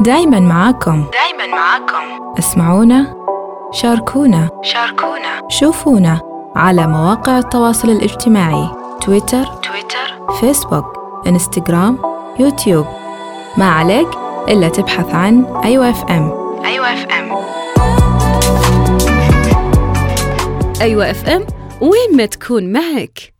دايماً معاكم. اسمعونا، شاركونا، شوفونا على مواقع التواصل الاجتماعي: تويتر، فيسبوك، إنستغرام، يوتيوب. ما عليك إلا تبحث عن أيوة FM. أيوة FM، وين ما تكون معك.